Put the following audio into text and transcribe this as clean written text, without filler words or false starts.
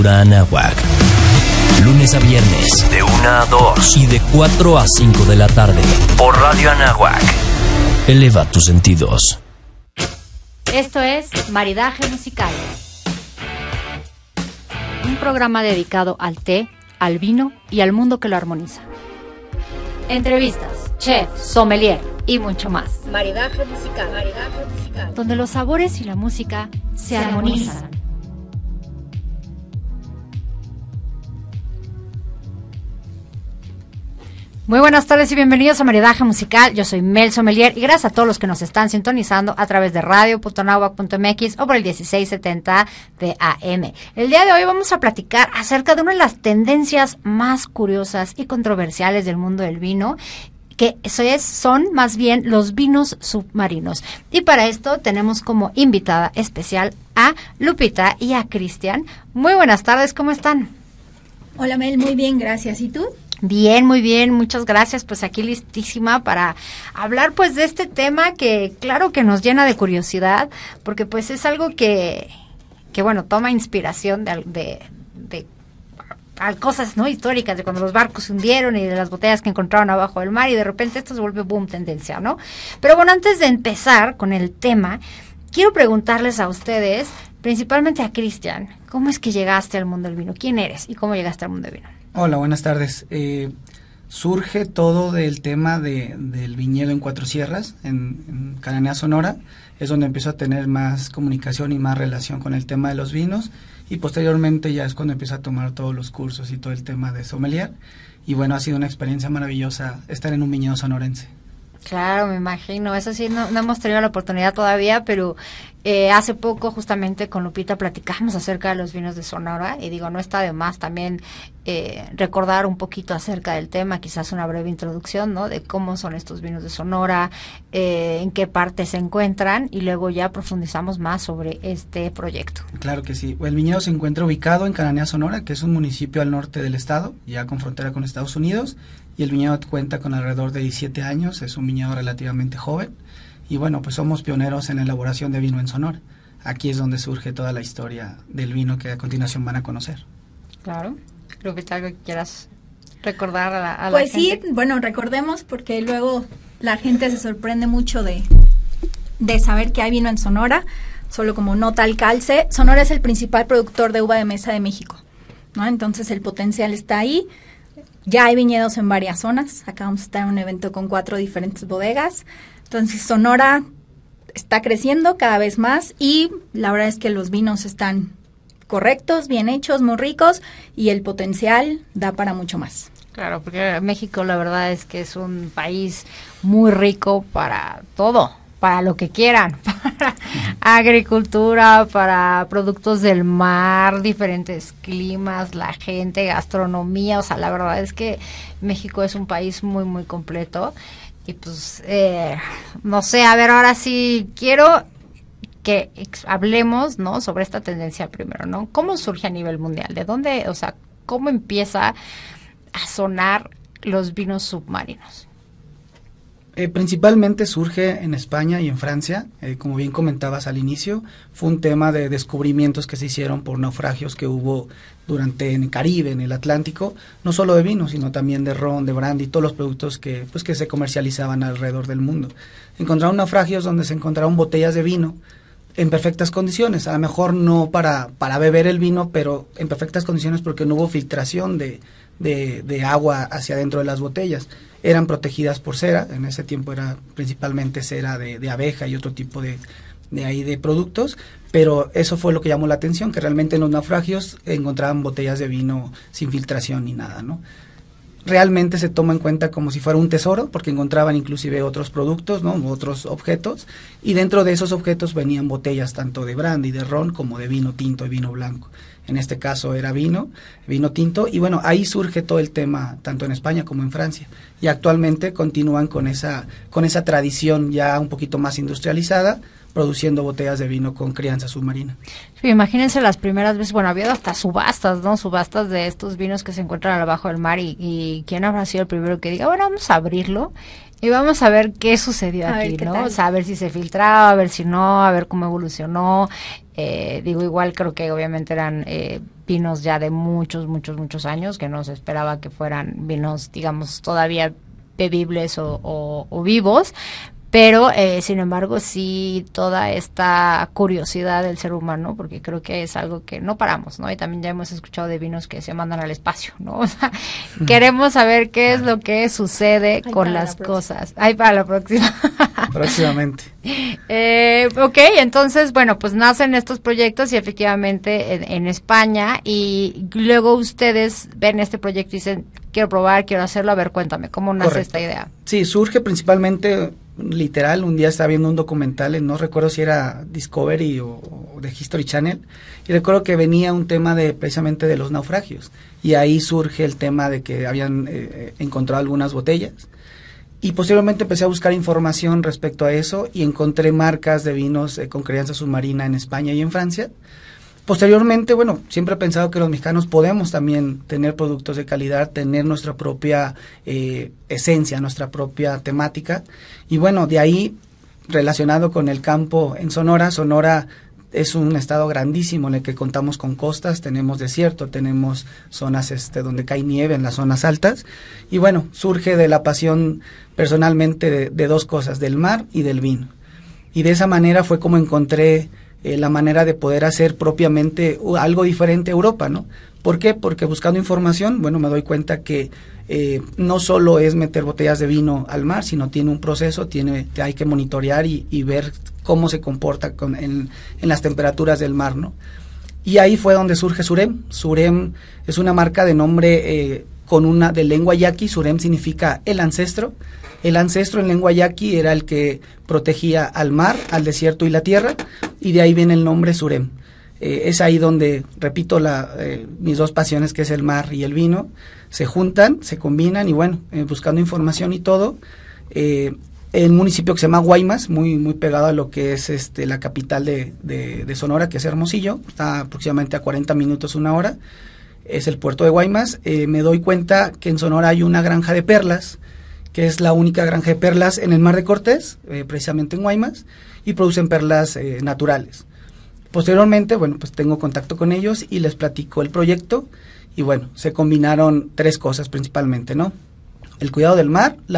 Anáhuac. Lunes a viernes, de 1 a 2 y de 4 a 5 de la tarde. Por Radio Anáhuac. Eleva tus sentidos. Esto es Maridaje Musical. Un programa dedicado al té, al vino y al mundo que lo armoniza. Entrevistas, chef, sommelier y mucho más. Maridaje Musical. Maridaje Musical. Donde los sabores y la música se armonizan. Muy buenas tardes y bienvenidos a Maridaje Musical. Yo soy Mel Sommelier y gracias a todos los que nos están sintonizando a través de radio.nahuac.mx o por el 1670 de AM. El día de hoy vamos a platicar acerca de una de las tendencias más curiosas y controversiales del mundo del vino, que son más bien los vinos submarinos. Y para esto tenemos como invitada especial a Lupita y a Cristian. Muy buenas tardes, ¿cómo están? Hola Mel, muy bien, gracias. ¿Y tú? Bien, muy bien, muchas gracias, pues aquí listísima para hablar pues de este tema que claro que nos llena de curiosidad, porque pues es algo que bueno, toma inspiración de cosas no históricas, de cuando los barcos se hundieron y de las botellas que encontraron abajo del mar y de repente esto se vuelve boom, tendencia, ¿no? Pero bueno, antes de empezar con el tema, quiero preguntarles a ustedes, principalmente a Cristian, ¿cómo es que llegaste al mundo del vino? ¿Quién eres y cómo llegaste al mundo del vino? Hola, buenas tardes. Surge todo del tema del viñedo en Cuatro Sierras, en Cananea, Sonora. Es donde empiezo a tener más comunicación y más relación con el tema de los vinos. Y posteriormente ya es cuando empiezo a tomar todos los cursos y todo el tema de sommelier. Y bueno, ha sido una experiencia maravillosa estar en un viñedo sonorense. Claro, me imagino. Eso sí, no hemos tenido la oportunidad todavía, pero hace poco justamente con Lupita platicamos acerca de los vinos de Sonora y digo, no está de más también recordar un poquito acerca del tema, quizás una breve introducción, ¿no? De cómo son estos vinos de Sonora, en qué parte se encuentran y luego ya profundizamos más sobre este proyecto. Claro que sí. El viñedo se encuentra ubicado en Cananea, Sonora, que es un municipio al norte del estado, ya con frontera con Estados Unidos, y el viñedo cuenta con alrededor de 17 años, es un viñedo relativamente joven. Y bueno, pues somos pioneros en la elaboración de vino en Sonora. Aquí es donde surge toda la historia del vino que a continuación van a conocer. Claro. Lupita, ¿algo que quieras recordar a la pues gente? Sí, bueno, recordemos porque luego la gente se sorprende mucho de saber que hay vino en Sonora, solo como nota al calce. Sonora es el principal productor de uva de mesa de México, ¿no? Entonces el potencial está ahí. Ya hay viñedos en varias zonas. Acá vamos a estar en un evento con 4 diferentes bodegas. Entonces Sonora está creciendo cada vez más y la verdad es que los vinos están correctos, bien hechos, muy ricos y el potencial da para mucho más. Claro, porque México la verdad es que es un país muy rico para todo, para lo que quieran, para agricultura, para productos del mar, diferentes climas, la gente, gastronomía, o sea, la verdad es que México es un país muy, muy completo. Y pues, no sé, a ver, ahora sí quiero que hablemos, ¿no? Sobre esta tendencia primero, ¿no? ¿Cómo surge a nivel mundial? ¿De dónde, o sea, cómo empieza a sonar los vinos submarinos? Principalmente surge en España y en Francia, como bien comentabas al inicio, fue un tema de descubrimientos que se hicieron por naufragios que hubo en el Caribe, en el Atlántico, no solo de vino, sino también de ron, de brandy, todos los productos que se comercializaban alrededor del mundo. Encontraron naufragios donde se encontraron botellas de vino en perfectas condiciones, a lo mejor no para beber el vino, pero en perfectas condiciones porque no hubo filtración de agua hacia adentro de las botellas. Eran protegidas por cera, en ese tiempo era principalmente cera de abeja y otro tipo de productos, pero eso fue lo que llamó la atención, que realmente en los naufragios encontraban botellas de vino sin filtración ni nada, ¿no? Realmente se toma en cuenta como si fuera un tesoro, porque encontraban inclusive otros productos, ¿no? Otros objetos, y dentro de esos objetos venían botellas tanto de brandy, de ron, como de vino tinto y vino blanco. En este caso era vino tinto, y bueno, ahí surge todo el tema, tanto en España como en Francia, y actualmente continúan con esa tradición ya un poquito más industrializada, produciendo botellas de vino con crianza submarina. Sí, imagínense las primeras veces, bueno, había hasta subastas, ¿no? Subastas de estos vinos que se encuentran abajo del mar y ¿quién habrá sido el primero que diga, bueno, vamos a abrirlo y vamos a ver qué sucedió aquí, ¿no? O sea, a ver si se filtraba, a ver si no, a ver cómo evolucionó. Igual creo que obviamente eran vinos ya de muchos años, que no se esperaba que fueran vinos, digamos, todavía bebibles o vivos, pero sin embargo sí toda esta curiosidad del ser humano, porque creo que es algo que no paramos, ¿no? Y también ya hemos escuchado de vinos que se mandan al espacio, ¿no? O sea, queremos saber qué es lo que sucede con las cosas. Ay, para la próxima. Próximamente. Ok, entonces, bueno, pues nacen estos proyectos y efectivamente en España, y luego ustedes ven este proyecto y dicen, quiero probar, quiero hacerlo. A ver, cuéntame, ¿cómo nace esta idea? Sí, surge principalmente, literal, un día estaba viendo un documental, no recuerdo si era Discovery o de History Channel, y recuerdo que venía un tema precisamente de los naufragios, y ahí surge el tema de que habían encontrado algunas botellas, y posteriormente empecé a buscar información respecto a eso, y encontré marcas de vinos con crianza submarina en España y en Francia. Posteriormente, bueno, siempre he pensado que los mexicanos podemos también tener productos de calidad, tener nuestra propia esencia, nuestra propia temática. Y bueno, de ahí, relacionado con el campo en Sonora, Sonora es un estado grandísimo en el que contamos con costas, tenemos desierto, tenemos zonas donde cae nieve en las zonas altas. Y bueno, surge de la pasión personalmente de dos cosas, del mar y del vino. Y de esa manera fue como encontré la manera de poder hacer propiamente algo diferente a Europa, ¿no? ¿Por qué? Porque buscando información, bueno, me doy cuenta que no solo es meter botellas de vino al mar, sino tiene un proceso, hay que monitorear y ver cómo se comporta en las temperaturas del mar, ¿no? Y ahí fue donde surge Surem. Surem es una marca de nombre de lengua yaqui. Surem significa el ancestro. El ancestro en lengua yaqui era el que protegía al mar, al desierto y la tierra, y de ahí viene el nombre Surem. Es ahí donde, repito, mis dos pasiones, que es el mar y el vino, se juntan, se combinan, y bueno, buscando información y todo, el municipio que se llama Guaymas, muy pegado a lo que es la capital de Sonora, que es Hermosillo, está aproximadamente a 40 minutos, una hora, es el puerto de Guaymas. Me doy cuenta que en Sonora hay una granja de perlas, que es la única granja de perlas en el Mar de Cortés, precisamente en Guaymas, y producen perlas naturales. Posteriormente, bueno, pues tengo contacto con ellos y les platico el proyecto, y bueno, se combinaron tres cosas principalmente, ¿no? El cuidado del mar, la